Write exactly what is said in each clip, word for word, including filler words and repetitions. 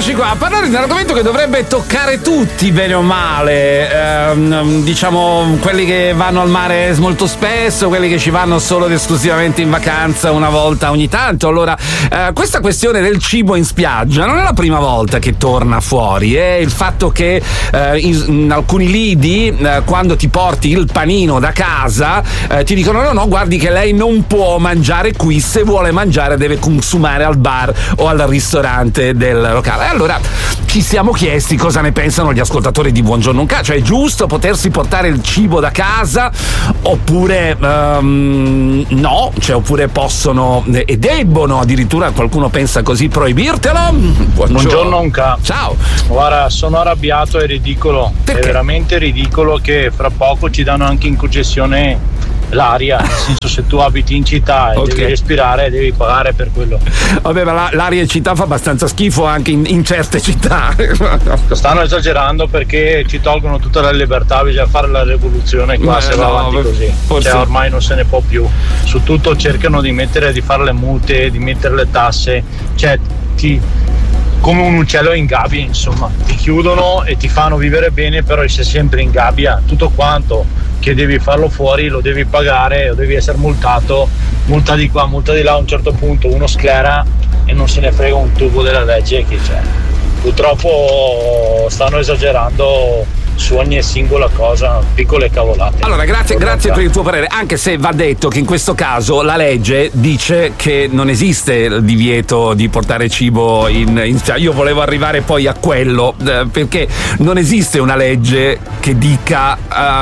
Eccoci qua a parlare di un argomento che dovrebbe toccare tutti, bene o male. Ehm, diciamo, quelli che vanno al mare molto spesso, quelli che ci vanno solo ed esclusivamente in vacanza una volta ogni tanto. Allora, eh, questa questione del cibo in spiaggia non è la prima volta che torna fuori. È il fatto che eh, in, in alcuni lidi, eh, quando ti porti il panino da casa, eh, ti dicono no, no, guardi che lei non può mangiare qui, se vuole mangiare deve consumare al bar o al ristorante del locale. Allora ci siamo chiesti cosa ne pensano gli ascoltatori di Buongiorno Unca, cioè è giusto potersi portare il cibo da casa oppure um, no, cioè oppure possono e debbono, addirittura qualcuno pensa così, proibirtelo. Buongiorno, Buongiorno Unca. Ciao. Guarda, sono arrabbiato, è ridicolo. Perché? È veramente ridicolo che fra poco ci danno anche in concessione l'aria, nel senso, se tu abiti in città e Okay. devi respirare devi pagare per quello. Vabbè, ma la, l'aria in città fa abbastanza schifo anche in, in certe città. Stanno esagerando perché ci tolgono tutta la libertà, bisogna fare la rivoluzione qua. Eh, se va no, avanti così, forse- cioè ormai non se ne può più. Su tutto cercano di mettere, di fare le multe, di mettere le tasse, cioè ti, come un uccello in gabbia, insomma, ti chiudono e ti fanno vivere bene, però sei sempre in gabbia. Tutto quanto che devi farlo fuori lo devi pagare o devi essere multato, multa di qua, multa di là. A un certo punto uno sclera e non se ne frega un tubo della legge che c'è. Purtroppo stanno esagerando su ogni singola cosa, piccole cavolate. Allora, grazie, grazie per il tuo parere, anche se va detto che in questo caso la legge dice che non esiste il divieto di portare cibo in, in spiaggia. Io volevo arrivare poi a quello, eh, perché non esiste una legge che dica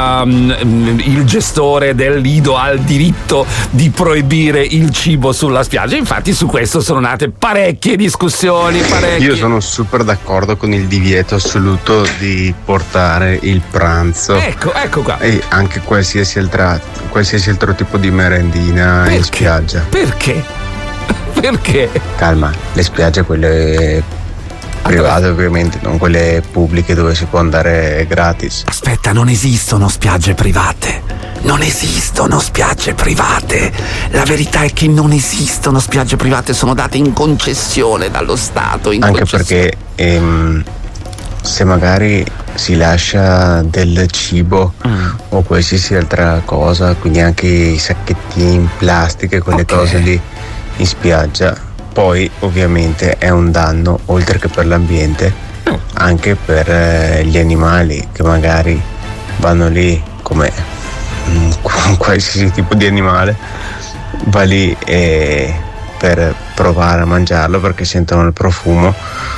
um, il gestore del lido ha il diritto di proibire il cibo sulla spiaggia. Infatti su questo sono nate parecchie discussioni, parecchie. Io sono super d'accordo con il divieto assoluto di portare il pranzo. Ecco, ecco qua. E anche qualsiasi altra qualsiasi altro tipo di merendina Perché? in spiaggia. Perché? Perché? Calma, le spiagge quelle private ovviamente, non quelle pubbliche dove si può andare gratis. Aspetta, non esistono spiagge private. Non esistono spiagge private. La verità è che non esistono spiagge private, sono date in concessione dallo Stato. In Anche concessione. perché ehm, se magari si lascia del cibo Mm. o qualsiasi altra cosa, quindi anche i sacchettini in plastica e quelle Ok. cose lì in spiaggia, poi ovviamente è un danno oltre che per l'ambiente anche per eh, gli animali che magari vanno lì come mm, qualsiasi tipo di animale va lì e per provare a mangiarlo perché sentono il profumo,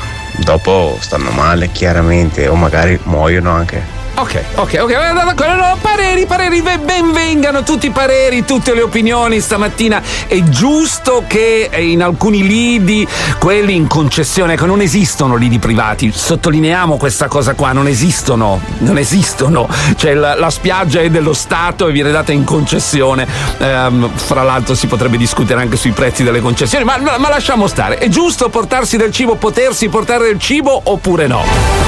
dopo stanno male chiaramente o magari muoiono anche. Ok, ok, ok, no, pareri, pareri, ben vengano tutti i pareri, tutte le opinioni stamattina. È giusto che in alcuni lidi, quelli in concessione, che non esistono lidi privati, sottolineiamo questa cosa qua, non esistono, non esistono, cioè la, la spiaggia è dello Stato e viene data in concessione, ehm, fra l'altro si potrebbe discutere anche sui prezzi delle concessioni, ma, ma lasciamo stare. È giusto portarsi del cibo, potersi portare del cibo oppure no?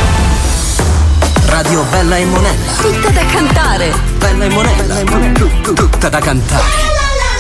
Radio Bella e Monella. Tutta da cantare. Bella e Monella. Tutta da cantare.